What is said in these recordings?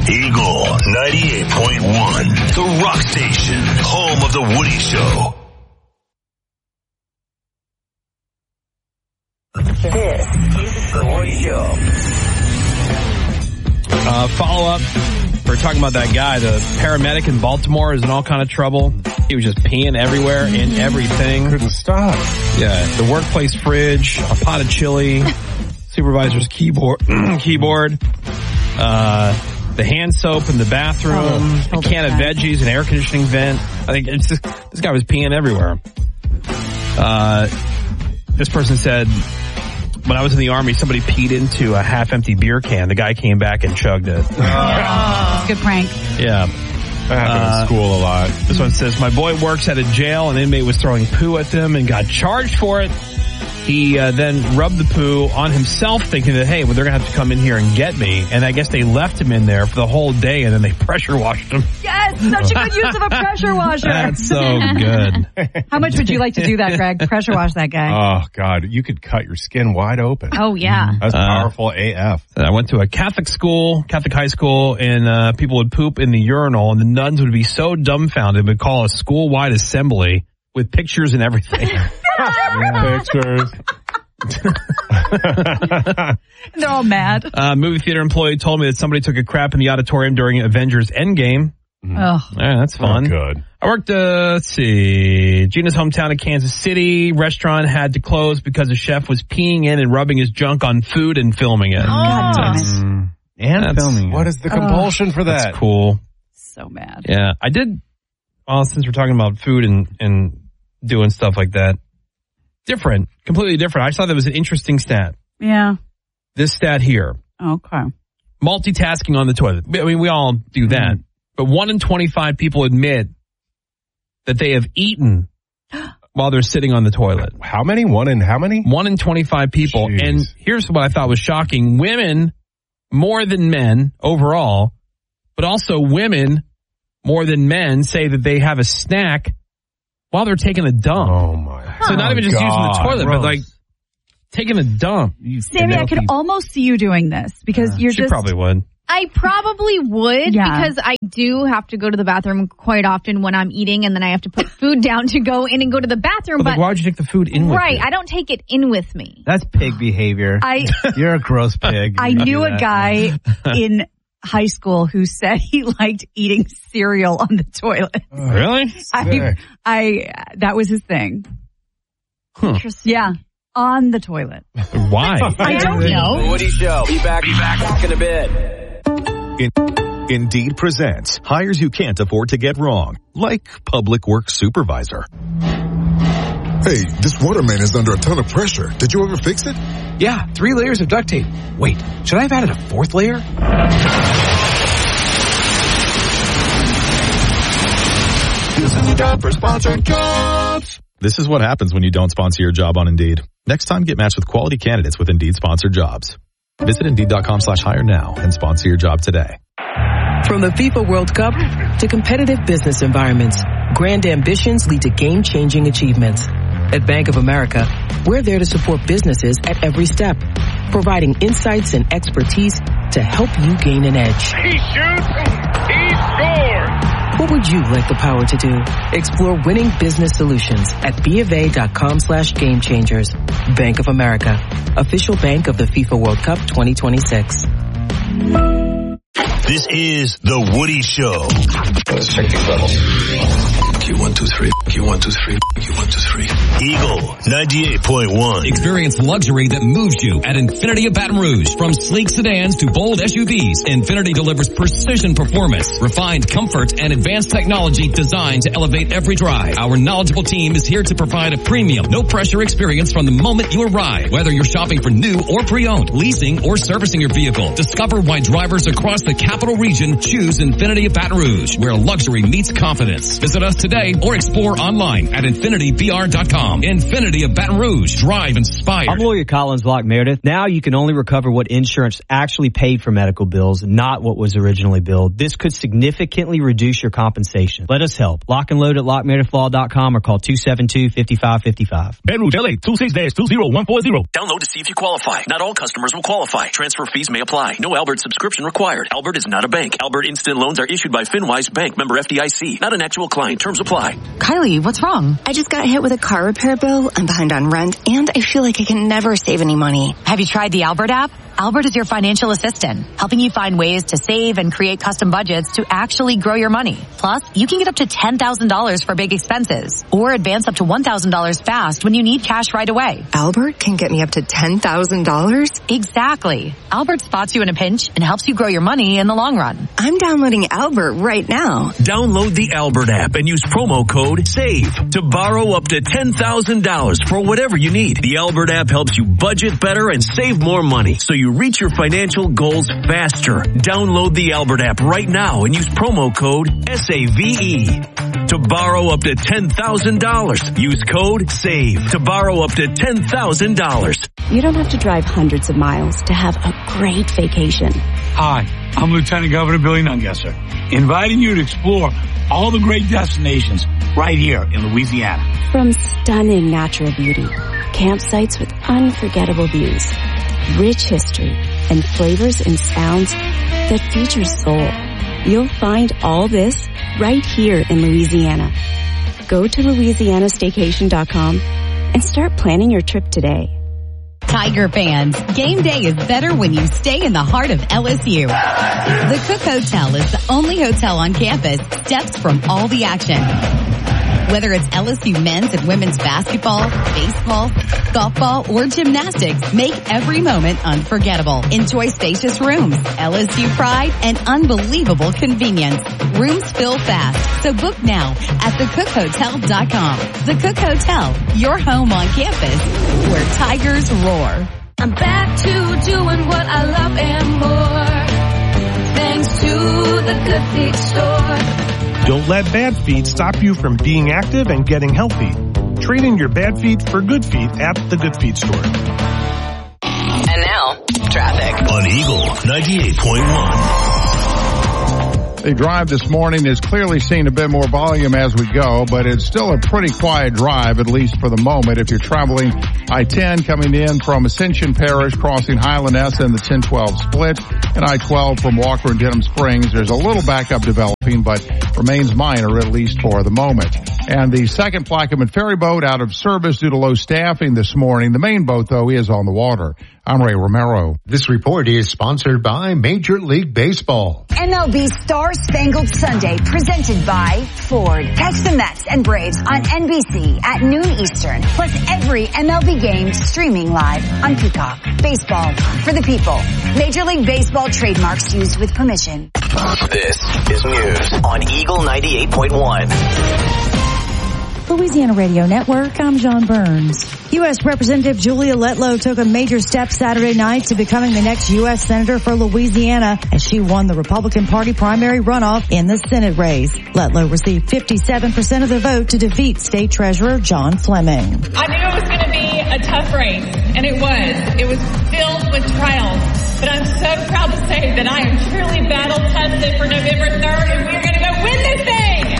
Eagle 98.1, the rock station, home of the Woody Show. This is the Woody Show. Follow up. We're talking about that guy, the paramedic in Baltimore is in all kind of trouble. He was just peeing everywhere in everything. Couldn't stop. Yeah, the workplace fridge, a pot of chili, supervisor's keyboard, the hand soap in the bathroom, a can of veggies, an air conditioning vent. I think it's just, this guy was peeing everywhere. This person said, when I was in the Army, somebody peed into a half-empty beer can. The guy came back and chugged it. Good prank. Yeah. That happened in school a lot. This one says, my boy works at a jail. An inmate was throwing poo at them and got charged for it. He then rubbed the poo on himself, thinking that, hey, well, they're going to have to come in here and get me. And I guess they left him in there for the whole day, and then they pressure washed him. Yes, such a good use of a pressure washer. That's so good. How much would you like to do that, Greg? Pressure wash that guy. Oh, God. You could cut your skin wide open. Oh, yeah. That's powerful AF. I went to a Catholic school, Catholic high school, and people would poop in the urinal, and the nuns would be so dumbfounded, would call a school-wide assembly with pictures and everything. Pictures. They're all mad. Movie theater employee told me that somebody took a crap in the auditorium during Avengers Endgame. Oh. Yeah, that's fun. Oh, good. I worked, let's see, Gina's hometown of Kansas City. Restaurant had to close because the chef was peeing in and rubbing his junk on food and filming it. God damn it. Filming What is the compulsion for that? That's cool. So mad. Yeah, I did, well, since we're talking about food and doing stuff like that, different, completely different. I thought that was an interesting stat. Yeah. This stat here. Okay. Multitasking on the toilet. I mean, we all do that. But 1 in 25 people admit that they have eaten while they're sitting on the toilet. How many? 1 in how many? 1 in 25 people. Jeez. And here's what I thought was shocking. Women more than men overall, but also women more than men say that they have a snack while they're taking a dump. Oh, my God. So not even just using the toilet, but like taking a dump. Sammy, I could almost see you doing this because you're She just... probably would. I probably would Yeah. because I do have to go to the bathroom quite often when I'm eating, and then I have to put food down to go in and go to the bathroom. But But like, why would you take the food in with right, you? I don't take it in with me. That's pig behavior. You're a gross pig. I knew a guy in high school who said he liked eating cereal on the toilet. Really? That was his thing. Huh. Yeah, on the toilet. Why? I don't know. The Woody Show. Be back in a bit. Indeed presents hires you can't afford to get wrong, like public works supervisor. Hey, this water main is under a ton of pressure. Did you ever fix it? Yeah, 3 layers of duct tape. Wait, should I have added a 4th layer? This is your job for sponsored jobs. This is what happens when you don't sponsor your job on Indeed. Next time, get matched with quality candidates with Indeed sponsored jobs. Visit Indeed.com/hire now and sponsor your job today. From the FIFA World Cup to competitive business environments, grand ambitions lead to game-changing achievements. At Bank of America, we're there to support businesses at every step, providing insights and expertise to help you gain an edge. He shoots, he scores! What would you like the power to do? Explore winning business solutions at BofA.com/gamechangers. Bank of America, official bank of the FIFA World Cup 2026. This is The Woody Show. Let's check these levels. Q123, Q123, Q123. Eagle 98.1. Experience luxury that moves you at Infiniti of Baton Rouge. From sleek sedans to bold SUVs, Infiniti delivers precision performance, refined comfort, and advanced technology designed to elevate every drive. Our knowledgeable team is here to provide a premium, no-pressure experience from the moment you arrive. Whether you're shopping for new or pre-owned, leasing or servicing your vehicle, discover why drivers across the capital region choose Infiniti of Baton Rouge, where luxury meets confidence. Visit us today today or explore online at InfinityBR.com. Infinity of Baton Rouge. Drive inspired. I'm lawyer Collins Locke Meredith. Now you can only recover what insurance actually paid for medical bills, not what was originally billed. This could significantly reduce your compensation. Let us help. Lock and load at LockMeredithLaw.com or call 272-5555. Baton Rouge, LA, 26-20140. Download to see if you qualify. Not all customers will qualify. Transfer fees may apply. No Albert subscription required. Albert is not a bank. Albert Instant Loans are issued by FinWise Bank, member FDIC. Not an actual client. Terms apply. Kylie, what's wrong? I just got hit with a car repair bill. I'm behind on rent, and I feel like I can never save any money. Have you tried the Albert app? Albert is your financial assistant, helping you find ways to save and create custom budgets to actually grow your money. Plus, you can get up to $10,000 for big expenses or advance up to $1,000 fast when you need cash right away. Albert can get me up to $10,000? Exactly. Albert spots you in a pinch and helps you grow your money in the long run. I'm downloading Albert right now. Download the Albert app and use promo code SAVE to borrow up to $10,000 for whatever you need. The Albert app helps you budget better and save more money so you reach your financial goals faster. Download the Albert app right now and use promo code SAVE to borrow up to $10,000. Use code SAVE to borrow up to $10,000. You don't have to drive hundreds of miles to have a great vacation. Hi, I'm Lieutenant Governor Billy Nungesser, inviting you to explore all the great destinations right here in Louisiana. From stunning natural beauty, campsites with unforgettable views, rich history, and flavors and sounds that feature soul. You'll find all this right here in Louisiana. Go to LouisianaStaycation.com and start planning your trip today. Tiger fans, game day is better when you stay in the heart of LSU. The Cook Hotel is the only hotel on campus steps from all the action. Whether it's LSU men's and women's basketball, baseball, softball, or gymnastics, make every moment unforgettable. Enjoy spacious rooms, LSU pride, and unbelievable convenience. Rooms fill fast, so book now at thecookhotel.com. The Cook Hotel, your home on campus, where Tigers roar. I'm back to doing what I love and more, thanks to the Good Feet store. Don't let bad feet stop you from being active and getting healthy. Trade in your bad feet for good feet at the Good Feet store. And now, traffic on Eagle 98.1. The drive this morning is clearly seeing a bit more volume as we go, but it's still a pretty quiet drive, at least for the moment. If you're traveling I-10 coming in from Ascension Parish, crossing Highland S and the 1012 split, and I-12 from Walker and Denham Springs, there's a little backup developing, but remains minor, at least for the moment. And the second Plaquemine ferry boat out of service due to low staffing this morning. The main boat, though, is on the water. I'm Ray Romero. This report is sponsored by Major League Baseball. MLB Star Spangled Sunday, presented by Ford. Catch the Mets and Braves on NBC at noon Eastern, plus every MLB game streaming live on Peacock. Baseball for the people. Major League Baseball trademarks used with permission. This is news on Eagle 98.1. Louisiana Radio Network, I'm John Burns. U.S. Representative Julia Letlow took a major step Saturday night to becoming the next U.S. Senator for Louisiana as she won the Republican Party primary runoff in the Senate race. Letlow received 57% of the vote to defeat State Treasurer John Fleming. I knew it was going to be a tough race, and it was. It was filled with trials, but I'm so proud to say that I am truly battle-tested for November 3rd, and we're going to go win this thing!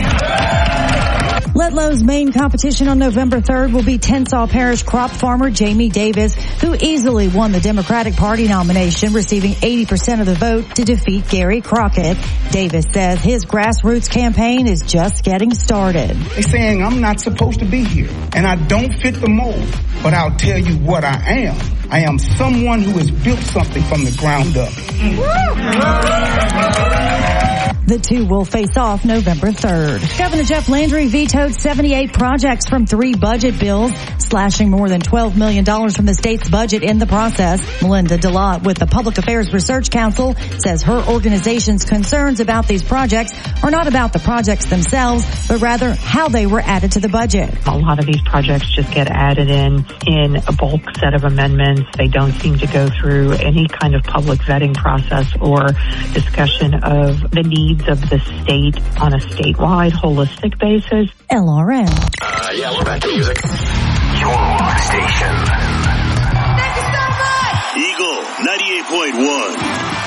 Letlow's main competition on November 3rd will be Tensas Parish crop farmer Jamie Davis, who easily won the Democratic Party nomination, receiving 80% of the vote to defeat Gary Crockett. Davis says his grassroots campaign is just getting started. They're saying I'm not supposed to be here, and I don't fit the mold, but I'll tell you what I am. I am someone who has built something from the ground up. The two will face off November 3rd. Governor Jeff Landry vetoed 78 projects from 3 budget bills, slashing more than $12 million from the state's budget in the process. Melinda DeLotte with the Public Affairs Research Council says her organization's concerns about these projects are not about the projects themselves, but rather how they were added to the budget. A lot of these projects just get added in a bulk set of amendments. They don't seem to go through any kind of public vetting process or discussion of the needs needs of the state on a statewide, holistic basis. LRN. Yeah, we're back to music. Your station. Eagle 98.1.